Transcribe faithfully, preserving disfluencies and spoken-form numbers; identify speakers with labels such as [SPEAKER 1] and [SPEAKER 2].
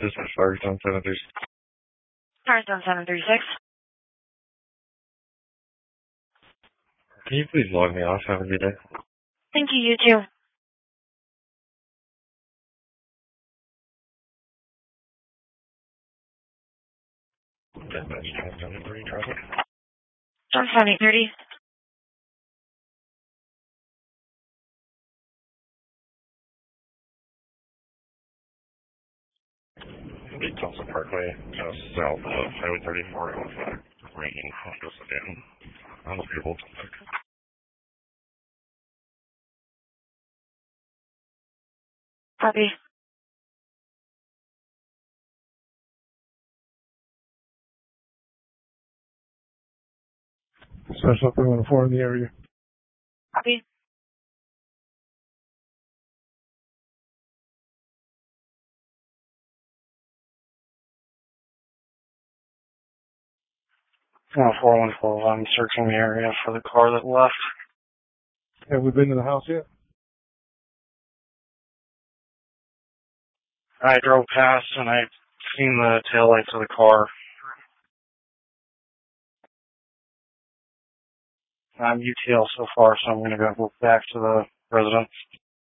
[SPEAKER 1] This is Firestone seven three six.
[SPEAKER 2] Firestone seven three six.
[SPEAKER 1] Can you please log me off? Have a good day.
[SPEAKER 2] Thank you, you too.
[SPEAKER 1] Dispatch ten seven three traffic.
[SPEAKER 2] John seven thirty.
[SPEAKER 1] Big Tulsa Parkway, just south of Highway thirty-four, with a raining Honda sedan. Unbelievable.
[SPEAKER 2] Copy.
[SPEAKER 3] Special three one four in the area.
[SPEAKER 2] Copy.
[SPEAKER 4] Oh, four one four, I'm searching the area for the car that left.
[SPEAKER 3] Have we been to the house yet?
[SPEAKER 4] I drove past and I seen the taillights of the car. I'm U T L so far, so I'm going to go back to the residence.